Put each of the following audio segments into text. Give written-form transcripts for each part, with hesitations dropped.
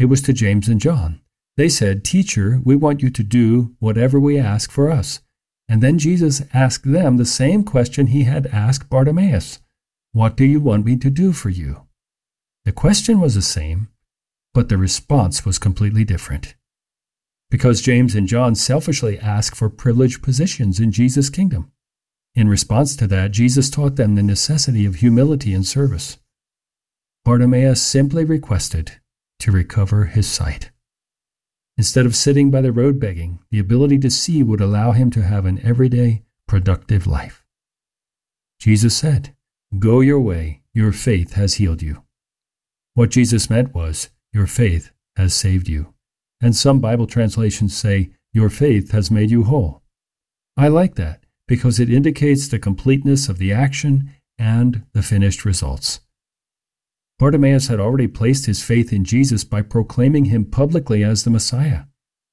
It was to James and John. They said, "Teacher, we want you to do whatever we ask for us." And then Jesus asked them the same question he had asked Bartimaeus. "What do you want me to do for you?" The question was the same, but the response was completely different. Because James and John selfishly asked for privileged positions in Jesus' kingdom. In response to that, Jesus taught them the necessity of humility and service. Bartimaeus simply requested to recover his sight. Instead of sitting by the road begging, the ability to see would allow him to have an everyday, productive life. Jesus said, "Go your way, your faith has healed you." What Jesus meant was, your faith has saved you. And some Bible translations say, your faith has made you whole. I like that because it indicates the completeness of the action and the finished results. Bartimaeus had already placed his faith in Jesus by proclaiming him publicly as the Messiah.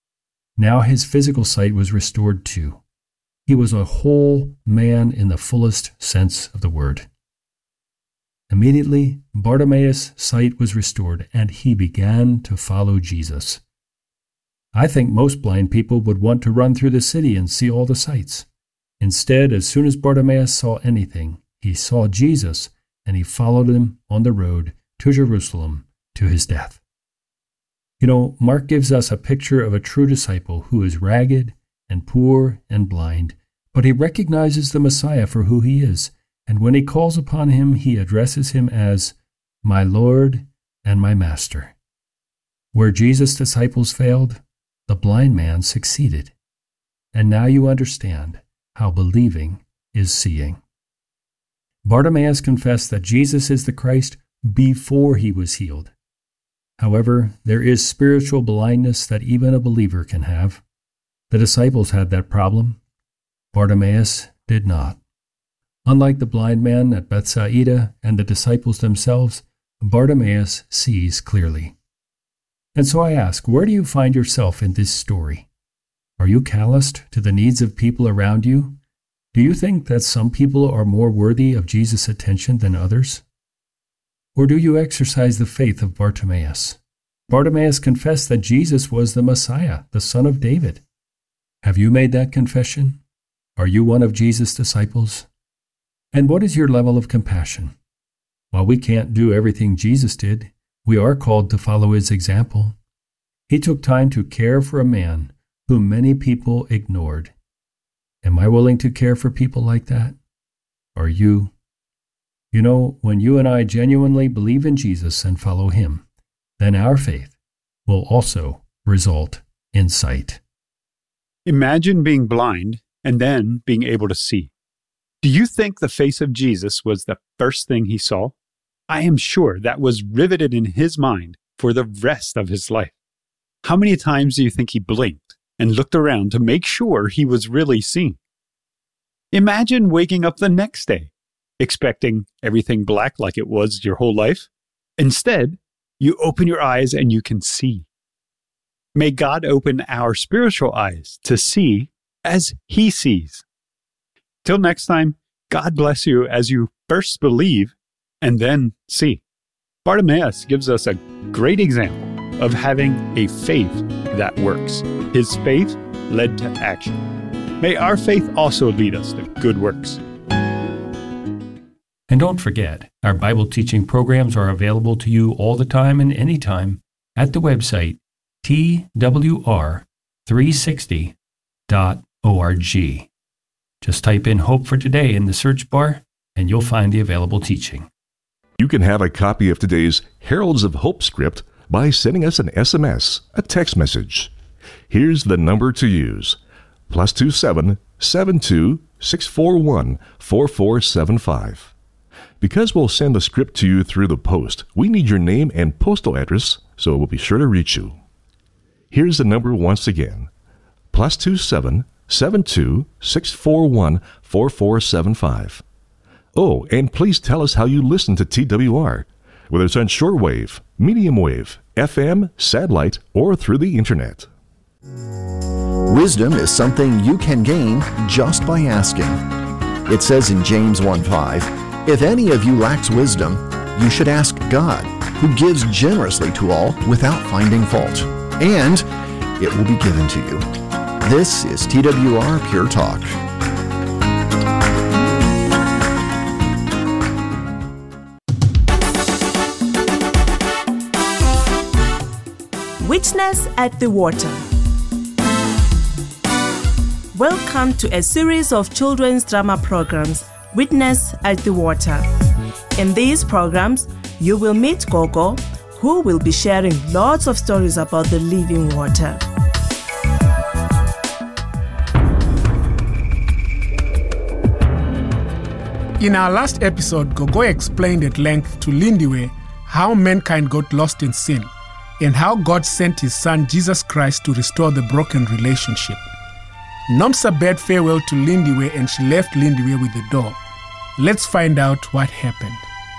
Now his physical sight was restored too. He was a whole man in the fullest sense of the word. Immediately, Bartimaeus' sight was restored, and he began to follow Jesus. I think most blind people would want to run through the city and see all the sights. Instead, as soon as Bartimaeus saw anything, he saw Jesus, and he followed him on the road to Jerusalem to his death. You know, Mark gives us a picture of a true disciple who is ragged and poor and blind, but he recognizes the Messiah for who he is, and when he calls upon him, he addresses him as my Lord and my Master. Where Jesus' disciples failed, the blind man succeeded. And now you understand how believing is seeing. Bartimaeus confessed that Jesus is the Christ before he was healed. However, there is spiritual blindness that even a believer can have. The disciples had that problem. Bartimaeus did not. Unlike the blind man at Bethsaida and the disciples themselves, Bartimaeus sees clearly. And so I ask, where do you find yourself in this story? Are you calloused to the needs of people around you? Do you think that some people are more worthy of Jesus' attention than others? Or do you exercise the faith of Bartimaeus? Bartimaeus confessed that Jesus was the Messiah, the Son of David. Have you made that confession? Are you one of Jesus' disciples? And what is your level of compassion? While we can't do everything Jesus did, we are called to follow his example. He took time to care for a man whom many people ignored. Am I willing to care for people like that? Are you? You know, when you and I genuinely believe in Jesus and follow him, then our faith will also result in sight. Imagine being blind and then being able to see. Do you think the face of Jesus was the first thing he saw? I am sure that was riveted in his mind for the rest of his life. How many times do you think he blinked and looked around to make sure he was really seeing? Imagine waking up the next day, expecting everything black like it was your whole life. Instead, you open your eyes and you can see. May God open our spiritual eyes to see as he sees. Till next time, God bless you as you first believe and then see. Bartimaeus gives us a great example of having a faith that works. His faith led to action. May our faith also lead us to good works. And don't forget, our Bible teaching programs are available to you all the time and anytime at the website twr360.org. Just type in Hope for Today in the search bar, and you'll find the available teaching. You can have a copy of today's Heralds of Hope script by sending us an SMS, a text message. Here's the number to use: +27 72 641 4475. Because we'll send the script to you through the post, we need your name and postal address, so we'll be sure to reach you. Here's the number once again: +27 72 641 4475. Oh, and please tell us how you listen to TWR, whether it's on shortwave, medium wave, FM, satellite, or through the internet. Wisdom is something you can gain just by asking. It says in James 1:5, "If any of you lacks wisdom, you should ask God, who gives generously to all without finding fault. And it will be given to you. This is TWR Pure Talk. Witness at the Water. Welcome to a series of children's drama programs, Witness at the Water. In these programs, you will meet Gogo, who will be sharing lots of stories about the living water. In our last episode, Gogo explained at length to Lindiwe how mankind got lost in sin and how God sent his son Jesus Christ to restore the broken relationship. Nomsa bade farewell to Lindiwe and she left Lindiwe with the doll. Let's find out what happened.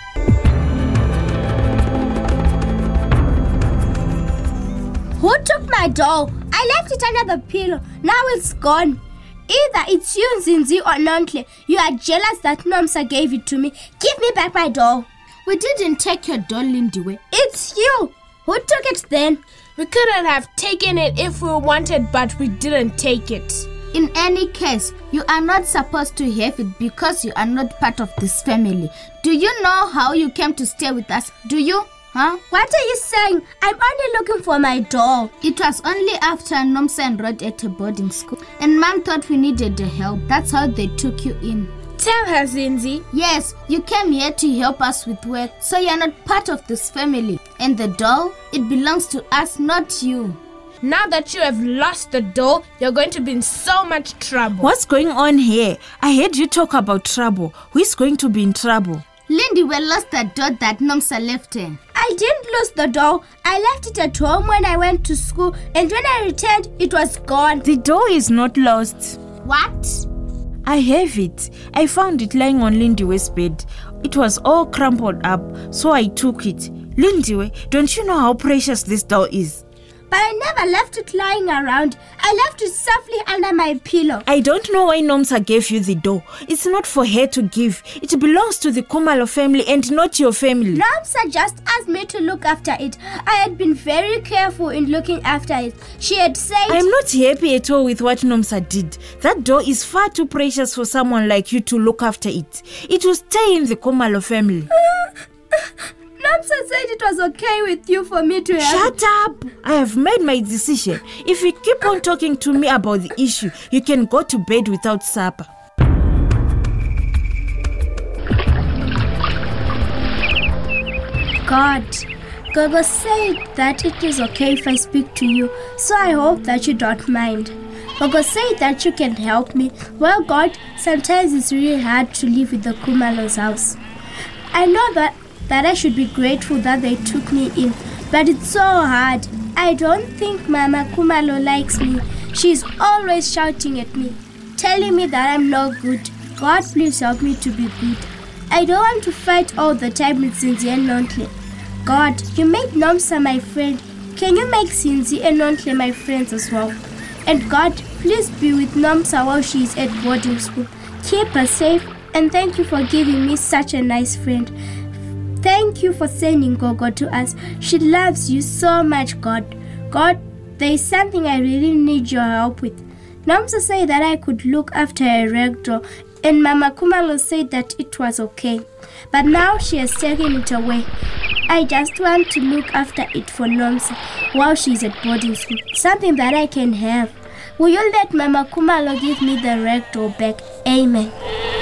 Who took my doll? I left it under the pillow. Now it's gone. Either it's you, Zinzi, or Nontle. You are jealous that Nomsa gave it to me. Give me back my doll. We didn't take your doll, Lindiwe. It's you. Who took it then? We couldn't have taken it if we wanted, but we didn't take it. In any case, you are not supposed to have it because you are not part of this family. Do you know how you came to stay with us? Do you? Huh? What are you saying? I'm only looking for my doll. It was only after Nomsa enrolled at a boarding school and Mom thought we needed the help. That's how they took you in. Tell her, Zinzi. Yes, you came here to help us with work, so you're not part of this family. And the doll, it belongs to us, not you. Now that you have lost the doll, you're going to be in so much trouble. What's going on here? I heard you talk about trouble. Who is going to be in trouble? Lindiwe lost the doll that Nomsa left her. I didn't lose the doll. I left it at home when I went to school, and when I returned, it was gone. The doll is not lost. What? I have it. I found it lying on Lindiwe's bed. It was all crumpled up, so I took it. Lindiwe, don't you know how precious this doll is? But I never left it lying around. I left it softly under my pillow. I don't know why Nomsa gave you the doll. It's not for her to give. It belongs to the Kumalo family and not your family. Nomsa just asked me to look after it. I had been very careful in looking after it. She had said... I'm not happy at all with what Nomsa did. That doll is far too precious for someone like you to look after it. It will stay in the Kumalo family. Nomsa said it was okay with you for me to have... Shut up! I have made my decision. If you keep on talking to me about the issue, you can go to bed without supper. God said that it is okay if I speak to you, so I hope that you don't mind. God said that you can help me. Well, God, sometimes it's really hard to live with the Kumalo's house. I know that I should be grateful that they took me in, but it's so hard. I don't think Mama Kumalo likes me. She's always shouting at me, telling me that I'm no good. God, please help me to be good. I don't want to fight all the time with Zinzi and Nontle. God, you made Nomsa my friend. Can you make Zinzi and Nontle my friends as well? And God, please be with Nomsa while she's at boarding school. Keep her safe, and thank you for giving me such a nice friend. Thank you for sending Gogo to us. She loves you so much, God. God, there is something I really need your help with. Nomsa said that I could look after a ragdoll, and Mama Kumalo said that it was okay. But now she has taken it away. I just want to look after it for Nomsa while she's at boarding school. Something that I can have. Will you let Mama Kumalo give me the ragdoll back? Amen.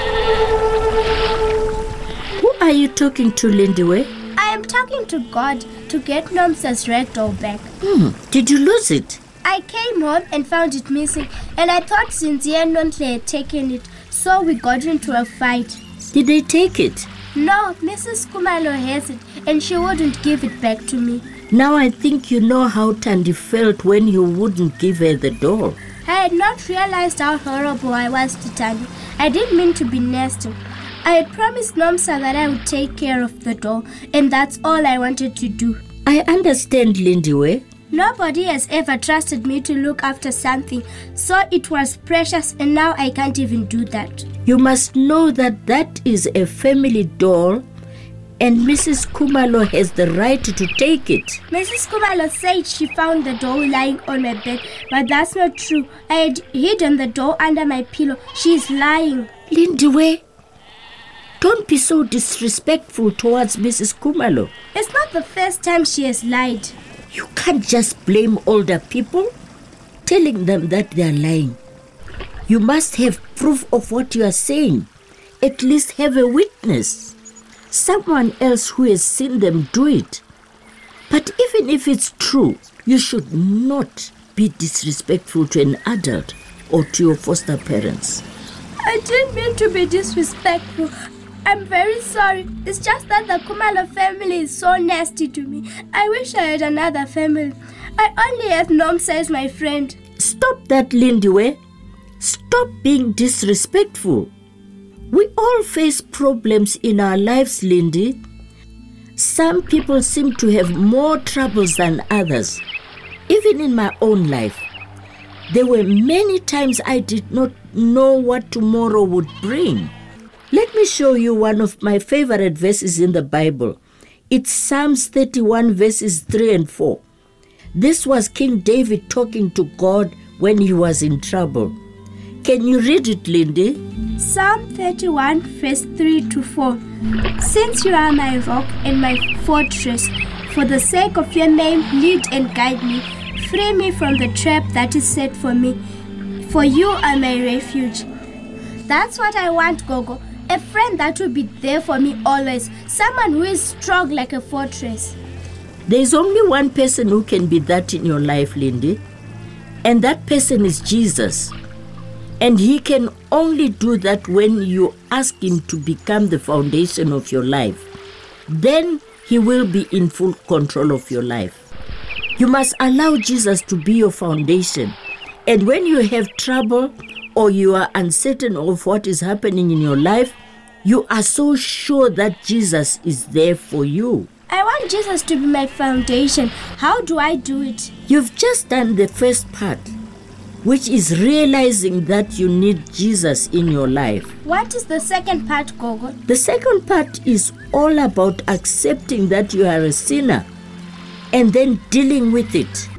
Who are you talking to, Lindiwe? I am talking to God to get Nomsa's ragdoll back. Did you lose it? I came home and found it missing, and I thought Zinzi and Nontle had taken it, so we got into a fight. Did they take it? No, Mrs. Kumalo has it, and she wouldn't give it back to me. Now I think you know how Tandi felt when you wouldn't give her the doll. I had not realized how horrible I was to Tandi. I didn't mean to be nasty. I had promised Nomsa that I would take care of the doll, and that's all I wanted to do. I understand, Lindiwe. Nobody has ever trusted me to look after something, so it was precious, and now I can't even do that. You must know that that is a family doll, and Mrs. Kumalo has the right to take it. Mrs. Kumalo said she found the doll lying on my bed, but that's not true. I had hidden the doll under my pillow. She's lying. Lindiwe, don't be so disrespectful towards Mrs. Kumalo. It's not the first time she has lied. You can't just blame older people, telling them that they are lying. You must have proof of what you are saying. At least have a witness. Someone else who has seen them do it. But even if it's true, you should not be disrespectful to an adult or to your foster parents. I didn't mean to be disrespectful. I'm very sorry. It's just that the Kumalo family is so nasty to me. I wish I had another family. I only have Nomsa as my friend. Stop that, Lindiwe. Stop being disrespectful. We all face problems in our lives, Lindy. Some people seem to have more troubles than others. Even in my own life, there were many times I did not know what tomorrow would bring. Let me show you one of my favorite verses in the Bible. It's Psalms 31 verses 3 and 4. This was King David talking to God when he was in trouble. Can you read it, Lindy? Psalm 31 verse 3 to 4. Since you are my rock and my fortress, for the sake of your name, lead and guide me. Free me from the trap that is set for me, for you are my refuge. That's what I want, Gogo. A friend that will be there for me always. Someone who is strong like a fortress. There's only one person who can be that in your life, Lindy. And that person is Jesus. And he can only do that when you ask him to become the foundation of your life. Then he will be in full control of your life. You must allow Jesus to be your foundation. And when you have trouble or you are uncertain of what is happening in your life, you are so sure that Jesus is there for you. I want Jesus to be my foundation. How do I do it? You've just done the first part, which is realizing that you need Jesus in your life. What is the second part, Gogo? The second part is all about accepting that you are a sinner and then dealing with it.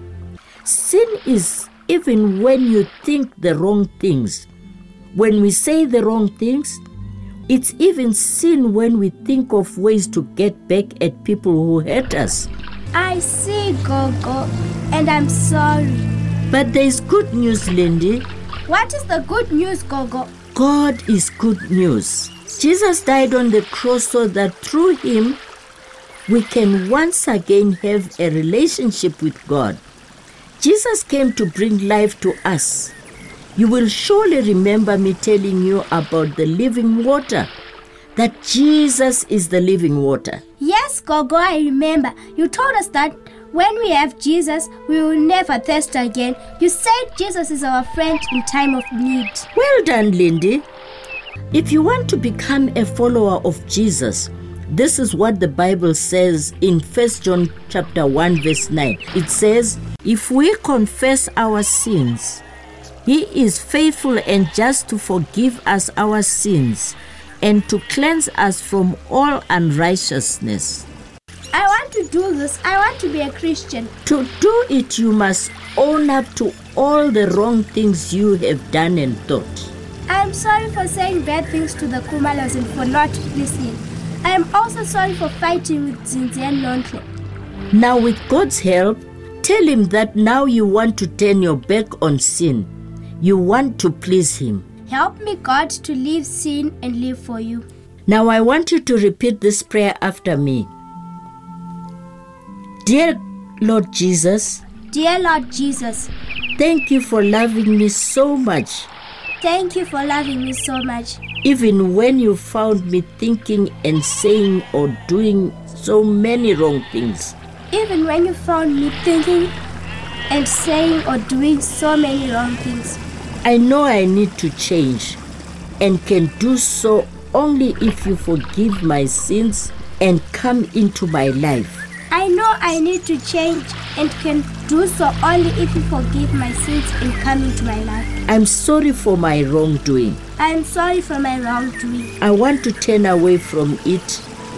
Sin is even when you think the wrong things. When we say the wrong things, it's even sin when we think of ways to get back at people who hurt us. I see, Gogo, and I'm sorry. But there's good news, Lindy. What is the good news, Gogo? God is good news. Jesus died on the cross so that through him, we can once again have a relationship with God. Jesus came to bring life to us. You will surely remember me telling you about the living water, that Jesus is the living water. Yes, Gogo, I remember. You told us that when we have Jesus, we will never thirst again. You said Jesus is our friend in time of need. Well done, Lindy. If you want to become a follower of Jesus, this is what the Bible says in 1 John chapter 1 verse 9. It says, if we confess our sins, he is faithful and just to forgive us our sins and to cleanse us from all unrighteousness. I want to do this. I want to be a Christian. To do it, you must own up to all the wrong things you have done and thought. I am sorry for saying bad things to the Kumalos and for not listening. I am also sorry for fighting with Zinzi and Lontle. Now with God's help, tell him that now you want to turn your back on sin. You want to please him. Help me, God, to leave sin and live for you. Now I want you to repeat this prayer after me. Dear Lord Jesus. Dear Lord Jesus. Thank you for loving me so much. Thank you for loving me so much. Even when you found me thinking and saying or doing so many wrong things. Even when you found me thinking and saying or doing so many wrong things. I know I need to change and can do so only if you forgive my sins and come into my life. I know I need to change and can do so only if you forgive my sins and come into my life. I'm sorry for my wrongdoing. I am sorry for my wrongdoing. I want to turn away from it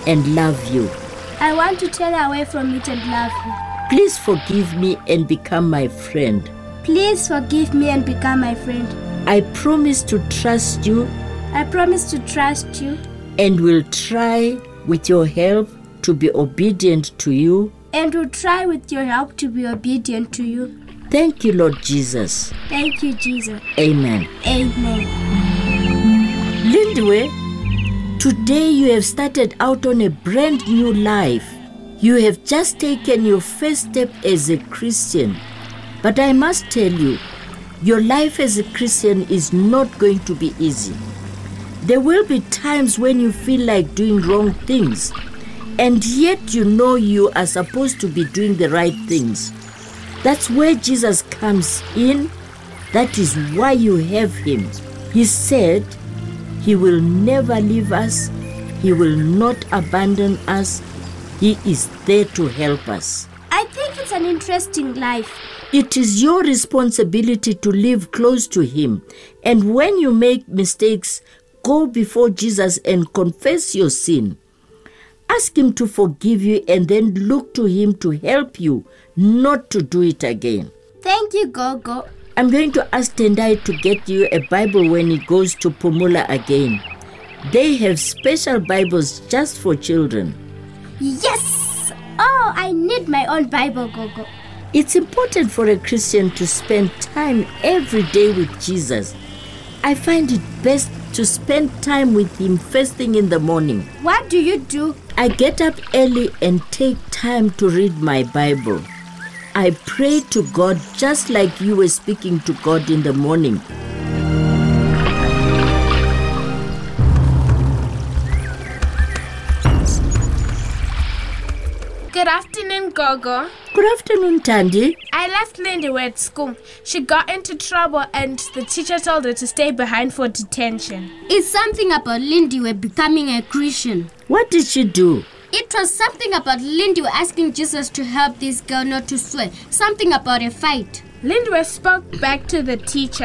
and love you. I want to turn away from it and love you. Please forgive me and become my friend. Please forgive me and become my friend. I promise to trust you. I promise to trust you. And will try with your help to be obedient to you. And will try with your help to be obedient to you. Thank you, Lord Jesus. Thank you, Jesus. Amen. Amen. Lindiwe, today you have started out on a brand new life. You have just taken your first step as a Christian. But I must tell you, your life as a Christian is not going to be easy. There will be times when you feel like doing wrong things, and yet you know you are supposed to be doing the right things. That's where Jesus comes in. That is why you have him. He said he will never leave us. He will not abandon us. He is there to help us. I think it's an interesting life. It is your responsibility to live close to him. And when you make mistakes, go before Jesus and confess your sin. Ask him to forgive you and then look to him to help you not to do it again. Thank you, Gogo. I'm going to ask Tendai to get you a Bible when he goes to Pumula again. They have special Bibles just for children. Yes! Oh, I need my own Bible, Gogo. It's important for a Christian to spend time every day with Jesus. I find it best to spend time with him first thing in the morning. What do you do? I get up early and take time to read my Bible. I pray to God just like you were speaking to God in the morning. Good afternoon, Gogo. Good afternoon, Tandy. I left Lindiwe at school. She got into trouble and the teacher told her to stay behind for detention. It's something about Lindiwe becoming a Christian. What did she do? It was something about Lindiwe asking Jesus to help this girl not to swear. Something about a fight. Lindiwe spoke back to the teacher.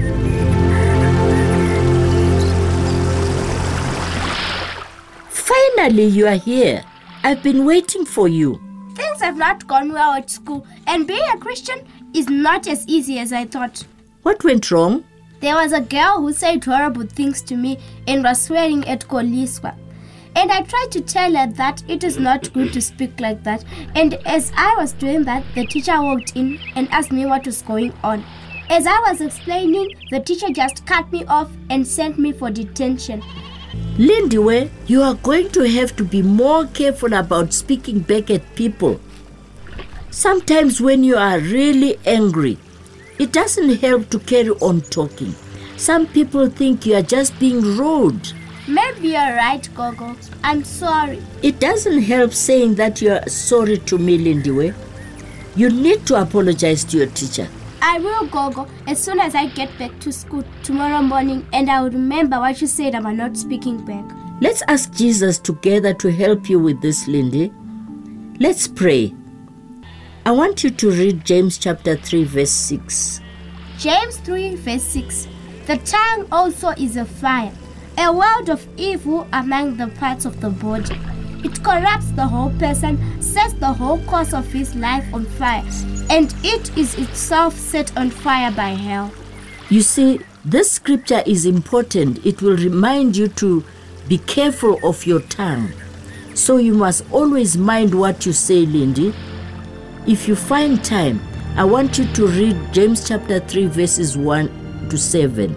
Finally, you are here. I've been waiting for you. Things have not gone well at school, and being a Christian is not as easy as I thought. What went wrong? There was a girl who said horrible things to me and was swearing at Koliswa. And I tried to tell her that it is not good to speak like that. And as I was doing that, the teacher walked in and asked me what was going on. As I was explaining, the teacher just cut me off and sent me for detention. Lindiwe, you are going to have to be more careful about speaking back at people. Sometimes when you are really angry, it doesn't help to carry on talking. Some people think you are just being rude. Maybe you're right, Gogo. I'm sorry. It doesn't help saying that you are sorry to me, Lindiwe. You need to apologize to your teacher. I will, Gogo, as soon as I get back to school tomorrow morning, and I will remember what you said about not speaking back. Let's ask Jesus together to help you with this, Lindy. Let's pray. I want you to read James chapter 3, verse 6. James 3, verse 6. The tongue also is a fire, a world of evil among the parts of the body. It corrupts the whole person, sets the whole course of his life on fire, and it is itself set on fire by hell. You see, this scripture is important. It will remind you to be careful of your tongue. So you must always mind what you say, Lindy. If you find time, I want you to read James chapter 3, verses 1 to 7.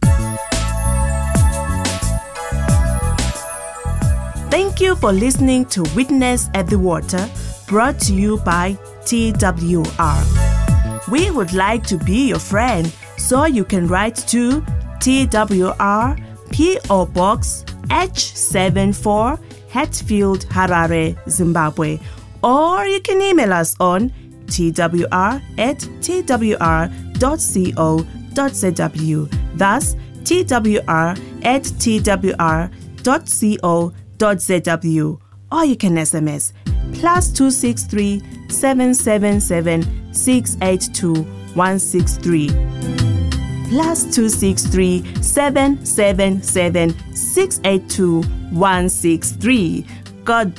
Thank you for listening to Witness at the Water, brought to you by TWR. We would like to be your friend, so you can write to TWR P.O. Box H74 Hatfield, Harare, Zimbabwe, or you can email us on twr@twr.co.zw. That's twr@twr.co.zw. Or you can SMS +263 777 682 163. +263 777 682 163. God